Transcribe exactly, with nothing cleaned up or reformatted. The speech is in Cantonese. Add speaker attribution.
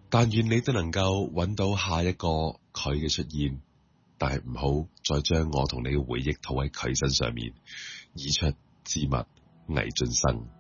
Speaker 1: 但願你都能夠揾到下一個佢嘅出現，但係唔好再將我同你嘅回憶套喺佢身上面，以出之物危盡生。